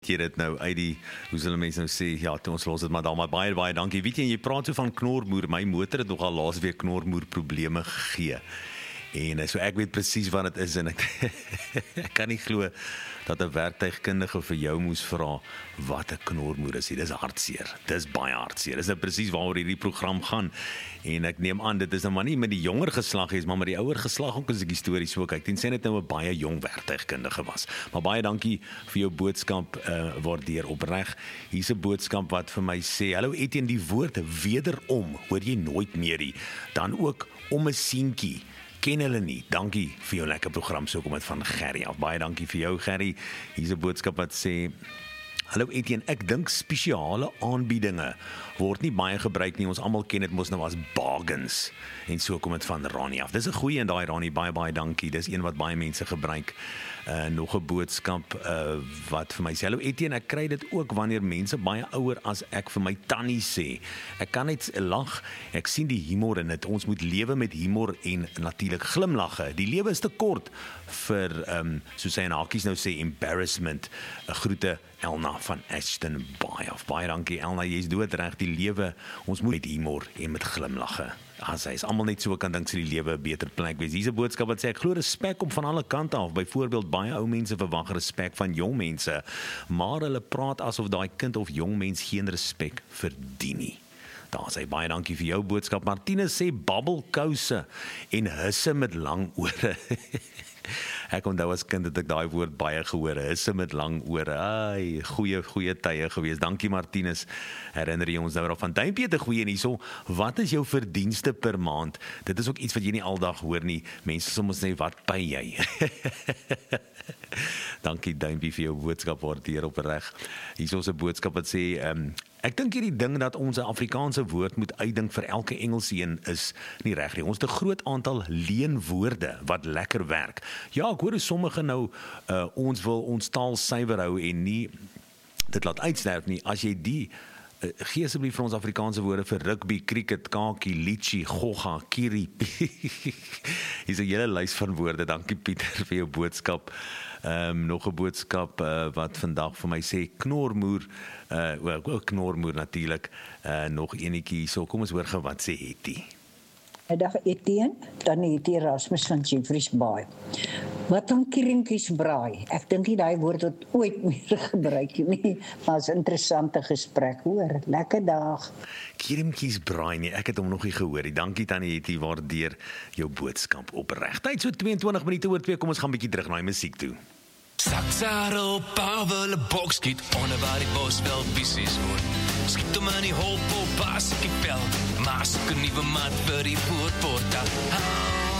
Jy dit nou uit die, hoe sal mense nou sê, ja, ons los dit maar daar, maar baie dankie. Weet jy praat so van knormoer, my motor het nogal laas week knormoer probleme gegee. En so ek weet presies wat dit is en ek kan nie glo dat 'n werktuigkundige vir jou moes vra wat 'n knormoer is. Dis hartseer. Dis baie hartseer. Dis nou presies waaroor hierdie program gaan. En ek neem aan dit is nou maar nie met die jonger geslag is, maar met die ouer geslag ook as ek die storie so kyk. Tensy dit nou 'n baie jong werktuigkundige was. Maar baie dankie vir jou boodskap, waardeer opreg. Hier's 'n boodskap wat vir my sê: "Hallo Etienne, die woord wederom hoor jy nooit meer nie. Dan ook om 'n seentjie. Ken hulle nie. Dankie vir jou lekker program, so kom dit van Gerry af. Baie dankie vir jou, Gerry. Hier's 'n boodskap wat sê: "Hallo Etienne, ek dink spesiale aanbiedinge word nie baie gebruik nie. Ons almal ken dit mos nou as bargains." En so kom dit van Rani af. Dis 'n goeie en daai Rani, baie dankie. Dis een wat baie mense gebruik. Nog 'n boodskap wat vir my sê: "Hallo Etienne, ek kry dit ook wanneer mense baie ouer as ek vir my tannie sê. Ek kan net lag. Ek sien die humor in dit. Ons moet lewe met humor en natuurlik glimlagge. Die lewe is te kort vir soos sy in hakies nou sê, embarrassment. Groete Elna van Ashton Bay. Baie dankie Elna, jy's doodreg. Die lewe, ons moet met humor en met glimlagge. As hy is almal net so kan dink sy die lewe 'n beter plek wees. Hier's 'n boodskap wat sê: "Ek glo respek op van alle kante af. Byvoorbeeld baie ou mense verwag respek van jong mense, maar hulle praat asof daai kind of jong mens geen respek verdien nie." Daar sê baie dankie vir jou boodskap. Martinus sê babbelkouse en husse met lang ore. Ek onthou as kind het ek daai woord baie gehoor, husse met lang ore. Ai, goeie tye gewees. Dankie Martinus. Herinner jy ons nou daarvan? Duimpie het 'n goeie en hierso. Wat is jou verdienste per maand? Dit is ook iets wat jy nie aldag hoor nie. Mense soms sê, "Wat pay jy?" Dankie Duimpie vir jou boodskap, waardeer opreg. Hierso 'n boodskap wat sê: "Ek dink hierdie ding dat ons 'n Afrikaanse woord moet uitdink vir elke Engelse een is nie reg nie. Ons het 'n groot aantal leenwoorde wat lekker werk. Ja, ek hoor hoe sommige nou ons wil ons taal suiwer hou en nie dit laat uitsterf nie. As jy die gee asseblief vir ons Afrikaanse woorde vir rugby, cricket, kakie, litchi, gogga, kiri." Hier's 'n hele lys van woorde. Dankie Pieter vir jou boodskap. Nog 'n boodskap wat vandag vir my sê knormoer, knormoer natuurlik. Nog enetjie hierso. Kom ons hoor gou wat sê Hetty. Dag Etienne, dan Hetty Erasmus van Jeffreys Bay. Wat dan kieringkies braai? Ek dink nie daai woord word ooit meer gebruik nie, maar is 'n interessante gesprek, hoor. Lekker dag. Kieringkies braai nie, ek het hom nog nie gehoor nie. Dankie Tannie Hetty, waardeer jou boodskap opreg. Tyd so 22 minute oor 2, kom ons gaan 'n bietjie terug na die musiek toe. Saksar op Pavel 'n boks skiet onder waar die bos wel visies word. Skiet hom in die hol op pas ek vel, maar ek kan nie vermaak vir die voorportaal.